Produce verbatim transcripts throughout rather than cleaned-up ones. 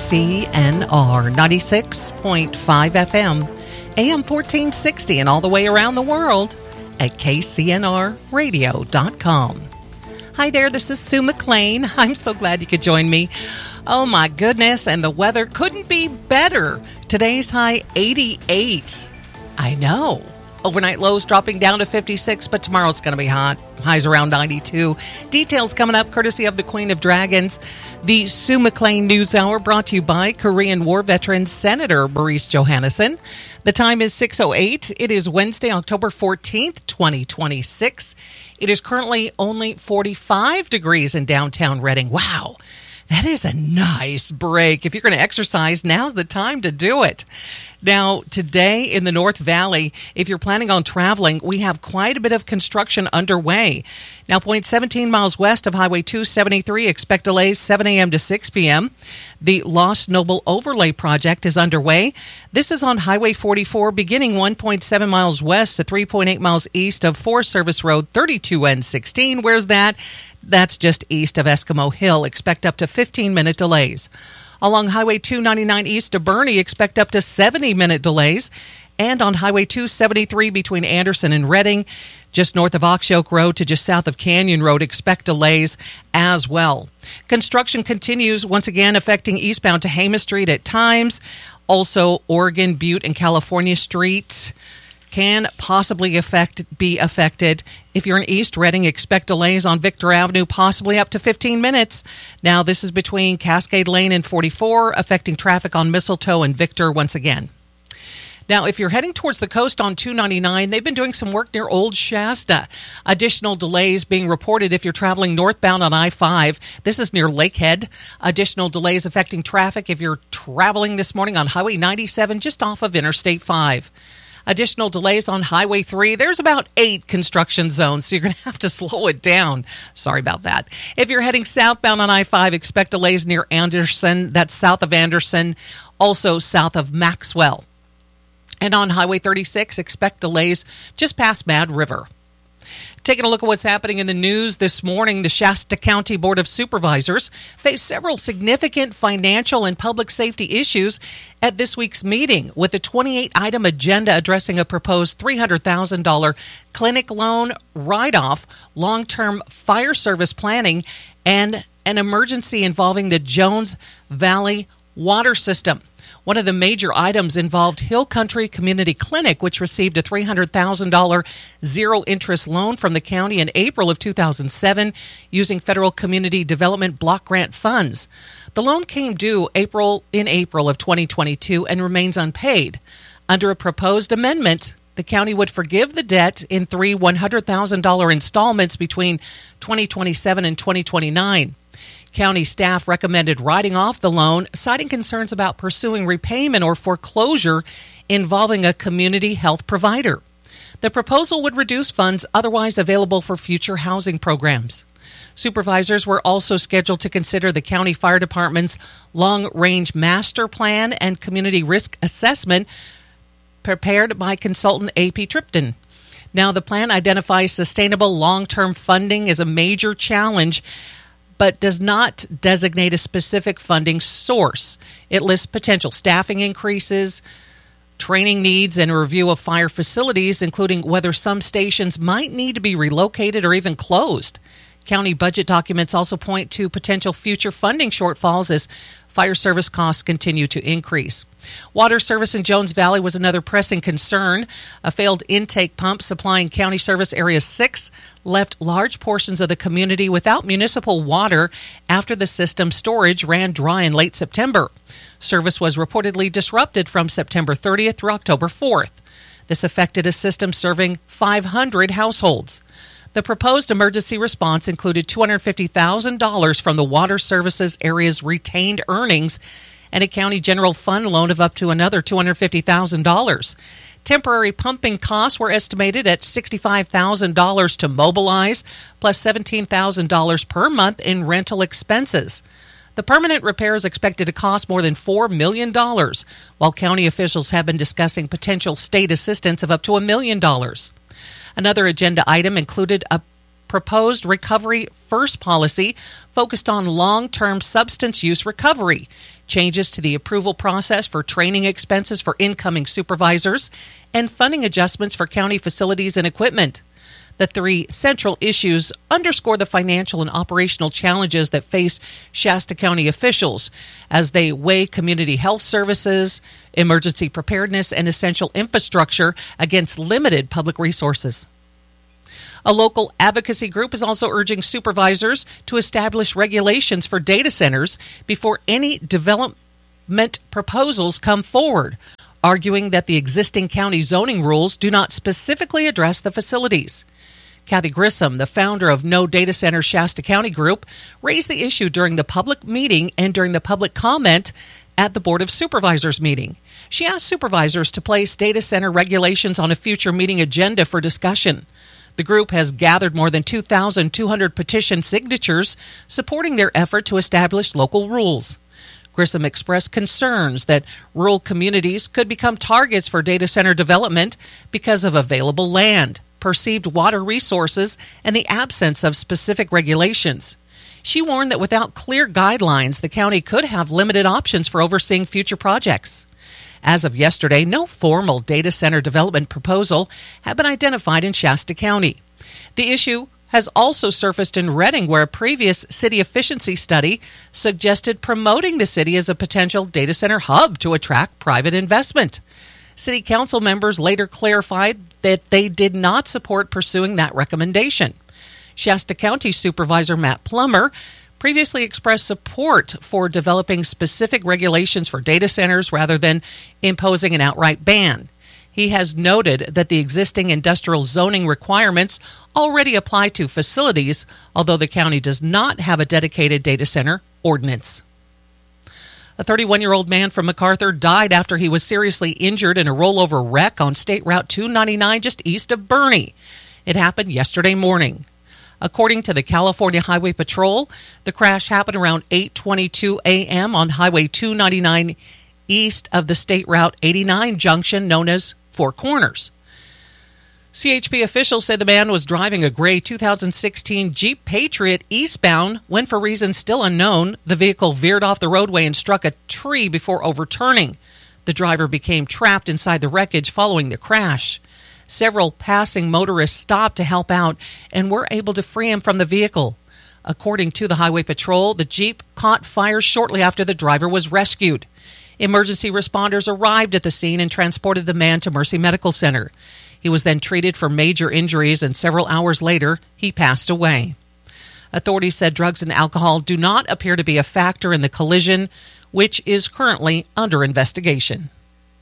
C N R ninety-six point five F M, A M fourteen sixty, and all the way around the world at K C N R radio dot com. Hi there, this is Sue McLean. I'm so glad you could join me. Oh my goodness, and the weather couldn't be better. Today's high eighty-eight. I know. Overnight lows dropping down to fifty-six, but tomorrow it's going to be hot. Highs around ninety-two. Details coming up courtesy of the Queen of Dragons. The Sue McLean News Hour brought to you by Korean War veteran Senator Maurice Johannesson. The time is six oh eight. It is Wednesday, October fourteenth, twenty twenty-six. It is currently only forty-five degrees in downtown Reading. Wow. That is a nice break. If you're going to exercise, now's the time to do it. Now, today in the North Valley, if you're planning on traveling, we have quite a bit of construction underway. Now, point seventeen miles west of Highway two seventy-three, expect delays seven a.m. to six p.m. The Lost Noble Overlay Project is underway. This is on Highway forty-four, beginning one point seven miles west to three point eight miles east of Forest Service Road thirty-two N sixteen. Where's that? That's just east of Eskimo Hill. Expect up to fifteen-minute delays. Along Highway two ninety-nine east of Bernie, expect up to seventy-minute delays. And on Highway two seventy-three between Anderson and Reading, just north of Ox Yoke Road to just south of Canyon Road, expect delays as well. Construction continues, once again, affecting eastbound to Hamas Street at times. Also, Oregon, Butte, and California Street can possibly affect be affected. If you're in East Reading, expect delays on Victor Avenue, possibly up to fifteen minutes. Now, this is between Cascade Lane and forty-four, affecting traffic on Mistletoe and Victor once again. Now, if you're heading towards the coast on two ninety-nine, they've been doing some work near Old Shasta. Additional delays being reported if you're traveling northbound on I five. This is near Lakehead. Additional delays affecting traffic if you're traveling this morning on Highway ninety-seven, just off of Interstate five. Additional delays on Highway three. There's about eight construction zones, so you're going to have to slow it down. Sorry about that. If you're heading southbound on I five, expect delays near Anderson. That's south of Anderson, also south of Maxwell. And on Highway thirty-six, expect delays just past Mad River. Taking a look at what's happening in the news this morning, the Shasta County Board of Supervisors faced several significant financial and public safety issues at this week's meeting, with a twenty-eight item agenda addressing a proposed three hundred thousand dollars clinic loan write-off, long-term fire service planning, and an emergency involving the Jones Valley water system. One of the major items involved Hill Country Community Clinic, which received a three hundred thousand dollars zero-interest loan from the county in April of two thousand seven using federal community development block grant funds. The loan came due April in April of twenty twenty-two and remains unpaid. Under a proposed amendment, the county would forgive the debt in three one hundred thousand dollars installments between twenty twenty-seven and twenty twenty-nine. County staff recommended writing off the loan, citing concerns about pursuing repayment or foreclosure involving a community health provider. The proposal would reduce funds otherwise available for future housing programs. Supervisors were also scheduled to consider the county fire department's long-range master plan and community risk assessment prepared by consultant A P Tripton. Now, the plan identifies sustainable long-term funding as a major challenge, but does not designate a specific funding source. It lists potential staffing increases, training needs, and a review of fire facilities, including whether some stations might need to be relocated or even closed. County budget documents also point to potential future funding shortfalls as fire service costs continue to increase. Water service in Jones Valley was another pressing concern. A failed intake pump supplying County Service Area six left large portions of the community without municipal water after the system storage ran dry in late September. Service was reportedly disrupted from September thirtieth through October fourth. This affected a system serving five hundred households. The proposed emergency response included two hundred fifty thousand dollars from the Water Services Area's retained earnings and a county general fund loan of up to another two hundred fifty thousand dollars. Temporary pumping costs were estimated at sixty-five thousand dollars to mobilize, plus seventeen thousand dollars per month in rental expenses. The permanent repair is expected to cost more than four million dollars, while county officials have been discussing potential state assistance of up to a million dollars. Another agenda item included a proposed Recovery First policy focused on long-term substance use recovery, changes to the approval process for training expenses for incoming supervisors, and funding adjustments for county facilities and equipment. The three central issues underscore the financial and operational challenges that face Shasta County officials as they weigh community health services, emergency preparedness, and essential infrastructure against limited public resources. A local advocacy group is also urging supervisors to establish regulations for data centers before any development proposals come forward, arguing that the existing county zoning rules do not specifically address the facilities. Kathy Grissom, the founder of No Data Center Shasta County Group, raised the issue during the public meeting and during the public comment at the Board of Supervisors meeting. She asked supervisors to place data center regulations on a future meeting agenda for discussion. The group has gathered more than two thousand two hundred petition signatures supporting their effort to establish local rules. Grissom expressed concerns that rural communities could become targets for data center development because of available land, perceived water resources, and the absence of specific regulations. She warned that without clear guidelines, the county could have limited options for overseeing future projects. As of yesterday, no formal data center development proposal had been identified in Shasta County. The issue has also surfaced in Redding, where a previous city efficiency study suggested promoting the city as a potential data center hub to attract private investment. City council members later clarified that they did not support pursuing that recommendation. Shasta County Supervisor Matt Plummer previously expressed support for developing specific regulations for data centers rather than imposing an outright ban. He has noted that the existing industrial zoning requirements already apply to facilities, although the county does not have a dedicated data center ordinance. A thirty-one-year-old man from MacArthur died after he was seriously injured in a rollover wreck on State Route two ninety-nine just east of Boerne. It happened yesterday morning. According to the California Highway Patrol, the crash happened around eight twenty-two a.m. on Highway two ninety-nine east of the State Route eighty-nine junction known as Four Corners. C H P officials said the man was driving a gray two thousand sixteen Jeep Patriot eastbound when, for reasons still unknown, the vehicle veered off the roadway and struck a tree before overturning. The driver became trapped inside the wreckage following the crash. Several passing motorists stopped to help out and were able to free him from the vehicle. According to the Highway Patrol, the Jeep caught fire shortly after the driver was rescued. Emergency responders arrived at the scene and transported the man to Mercy Medical Center. He was then treated for major injuries, and several hours later, he passed away. Authorities said drugs and alcohol do not appear to be a factor in the collision, which is currently under investigation.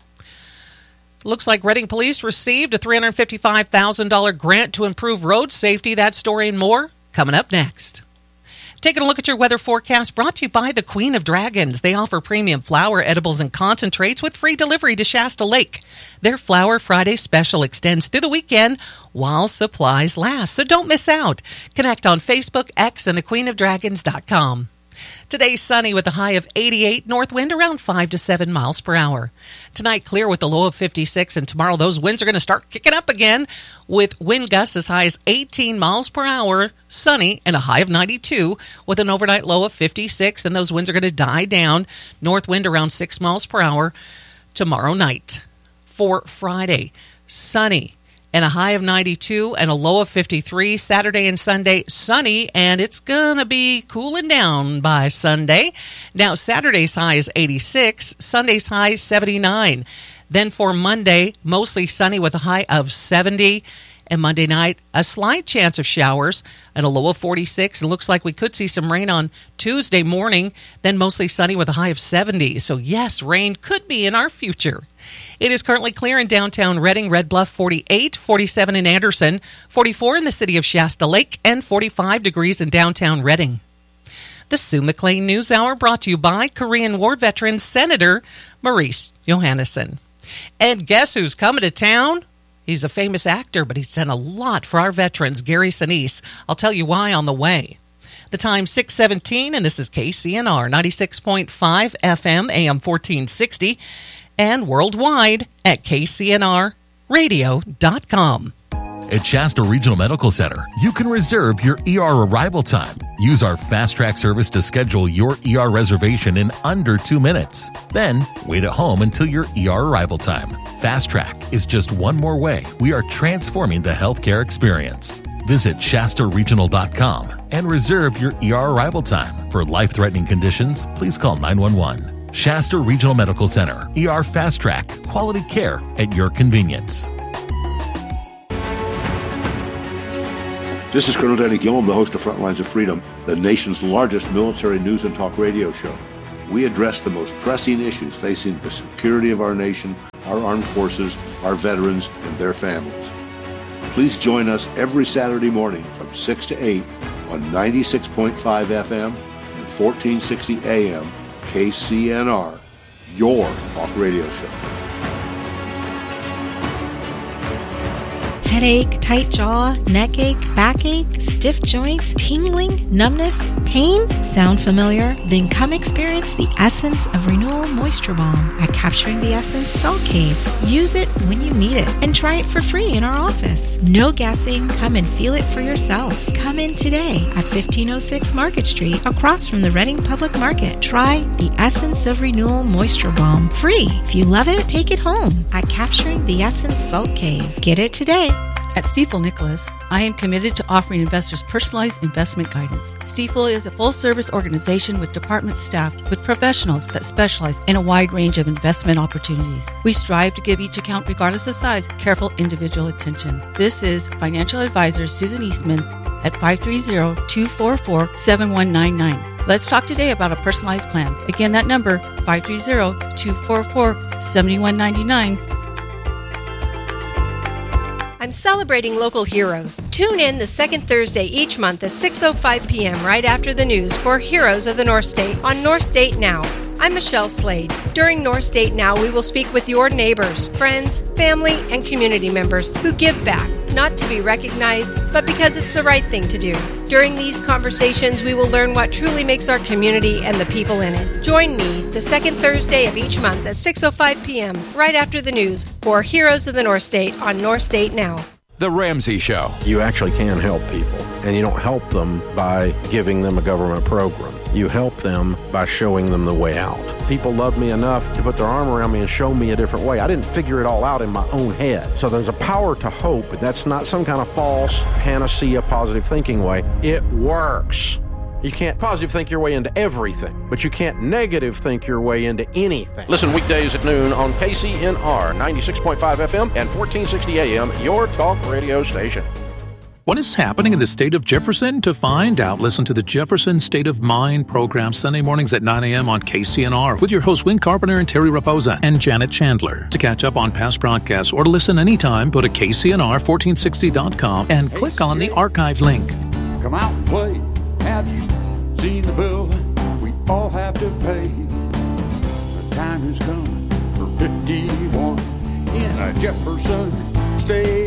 Looks like Redding Police received a three hundred fifty-five thousand dollars grant to improve road safety. That story and more coming up next. Taking a look at your weather forecast brought to you by the Queen of Dragons. They offer premium flour, edibles, and concentrates with free delivery to Shasta Lake. Their Flower Friday special extends through the weekend while supplies last, so don't miss out. Connect on Facebook, X, and the queen of dragons dot com. Today, sunny with a high of eighty-eight, north wind around five to seven miles per hour. Tonight, clear with a low of fifty-six, and tomorrow those winds are going to start kicking up again with wind gusts as high as eighteen miles per hour, sunny, and a high of ninety-two with an overnight low of fifty-six, and those winds are going to die down. North wind around six miles per hour tomorrow night. For Friday, sunny and a high of ninety-two and a low of fifty-three. Saturday and Sunday, sunny, and it's going to be cooling down by Sunday. Now, Saturday's high is eighty-six, Sunday's high is seventy-nine. Then for Monday, mostly sunny with a high of seventy. And Monday night, a slight chance of showers and a low of forty-six. It looks like we could see some rain on Tuesday morning, then mostly sunny with a high of seventy. So yes, rain could be in our future. It is currently clear in downtown Redding, Red Bluff forty-eight, forty-seven in Anderson, forty-four in the city of Shasta Lake, and forty-five degrees in downtown Redding. The Sue McLean News Hour brought to you by Korean War veteran Senator Maurice Johannesson. And guess who's coming to town? He's a famous actor, but he's done a lot for our veterans, Gary Sinise. I'll tell you why on the way. The time six seventeen, and this is K C N R ninety-six point five F M, A M fourteen sixty, and worldwide at K C N R radio dot com. At Shasta Regional Medical Center, you can reserve your E R arrival time. Use our Fast Track service to schedule your E R reservation in under two minutes. Then, wait at home until your E R arrival time. Fast Track is just one more way we are transforming the healthcare experience. Visit Shasta Regional dot com and reserve your E R arrival time. For life-threatening conditions, please call nine one one. Shasta Regional Medical Center, E R Fast Track, quality care at your convenience. This is Colonel Danny Gillum, the host of Frontlines of Freedom, the nation's largest military news and talk radio show. We address the most pressing issues facing the security of our nation, our armed forces, our veterans, and their families. Please join us every Saturday morning from six to eight on ninety-six point five F M and fourteen sixty A M K C N R, your talk radio show. Headache, tight jaw, neck ache, backache, stiff joints, tingling, numbness, pain? Sound familiar? Then come experience the Essence of Renewal Moisture Balm at Capturing the Essence Salt Cave. Use it when you need it and try it for free in our office. No guessing. Come and feel it for yourself. Come in today at fifteen oh six Market Street across from the Reading Public Market. Try the Essence of Renewal Moisture Balm free. If you love it, take it home at Capturing the Essence Salt Cave. Get it today. At Stifel Nicholas, I am committed to offering investors personalized investment guidance. Stifel is a full-service organization with departments staffed with professionals that specialize in a wide range of investment opportunities. We strive to give each account, regardless of size, careful individual attention. This is financial advisor Susan Eastman at five three zero, two four four, seven one nine nine. Let's talk today about a personalized plan. Again, that number, five three zero, two four four, seven one nine nine. I'm celebrating local heroes. Tune in the second Thursday each month at six oh five p.m. right after the news for Heroes of the North State on North State Now. I'm Michelle Slade. During North State Now, we will speak with your neighbors, friends, family, and community members who give back, not to be recognized, but because it's the right thing to do. During these conversations, we will learn what truly makes our community and the people in it. Join me the second Thursday of each month at six oh five p.m. right after the news for Heroes of the North State on North State Now. The Ramsey Show. You actually can help people, and you don't help them by giving them a government program. You help them by showing them the way out. People love me enough to put their arm around me and show me a different way. I didn't figure it all out in my own head. So there's a power to hope, but that's not some kind of false panacea positive thinking way. It works. You can't positive think your way into everything, but you can't negative think your way into anything. Listen weekdays at noon on K C N R ninety-six point five F M and fourteen sixty A M, your talk radio station. What is happening in the state of Jefferson? To find out, listen to the Jefferson State of Mind program Sunday mornings at nine a.m. on K C N R with your hosts Win Carpenter and Terry Raposa and Janet Chandler. To catch up on past broadcasts or to listen anytime, go to K C N R fourteen sixty dot com and click on the archive link. Come out and play. Have you seen the bill we all have to pay? The time has come for fifty-one in a Jefferson State